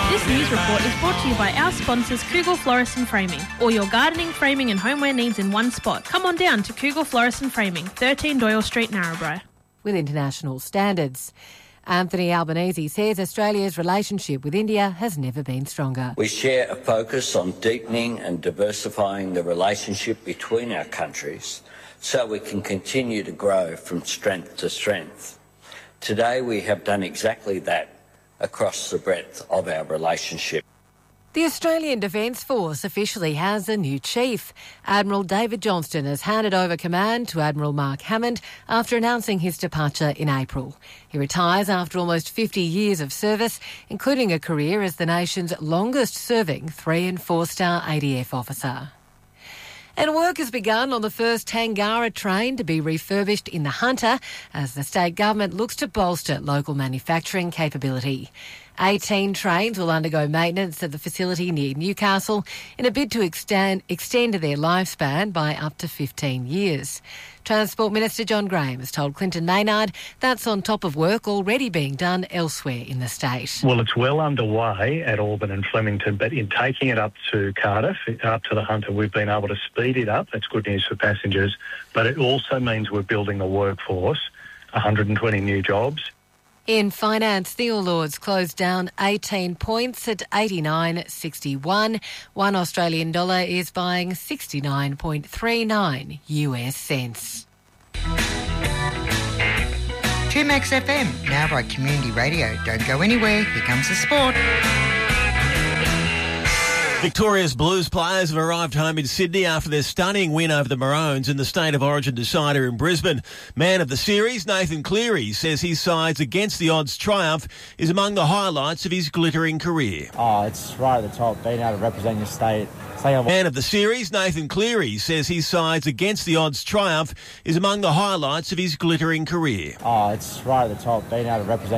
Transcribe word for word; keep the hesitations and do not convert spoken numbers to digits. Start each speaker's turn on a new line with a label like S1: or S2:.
S1: This news report is brought to you by our sponsors Kugel Florist and Framing. All your gardening, framing and homeware needs in one spot. Come on down to Kugel Florist and Framing, thirteen Doyle Street, Narrabri.
S2: With international standards. Anthony Albanese says Australia's relationship with India has never been stronger.
S3: We share a focus on deepening and diversifying the relationship between our countries so we can continue to grow from strength to strength. Today we have done exactly that across the breadth of our relationship.
S2: The Australian Defence Force officially has a new chief. Admiral David Johnston has handed over command to Admiral Mark Hammond after announcing his departure in April. He retires after almost fifty years of service, including a career as the nation's longest-serving three- and four-star A D F officer. And work has begun on the first Tangara train to be refurbished in the Hunter as the state government looks to bolster local manufacturing capability. eighteen trains will undergo maintenance at the facility near Newcastle in a bid to extend, extend their lifespan by up to fifteen years. Transport Minister John Graham has told Clinton Maynard that's on top of work already being done elsewhere in the state.
S4: Well, it's well underway at Auburn and Flemington, but in taking it up to Cardiff, up to the Hunter, we've been able to speed it up. That's good news for passengers, but it also means we're building a workforce, one hundred twenty new jobs.
S2: In finance, the All Ords closed down eighteen points at eighty-nine sixty-one. One Australian dollar is buying sixty-nine point three nine U S cents.
S5: two Max F M, now by Community Radio. Don't go anywhere. Here comes the sport.
S6: Victoria's Blues players have arrived home in Sydney after their stunning win over the Maroons in the State of Origin decider in Brisbane. Man of the series, Nathan Cleary, says his side's against the odds triumph is among the highlights of his glittering career.
S7: Oh, it's right at the top, being able to represent your state.
S6: Man of the series, Nathan Cleary, says his side's against the odds triumph is among the highlights of his glittering career.
S7: Oh, it's right at the top, being able to represent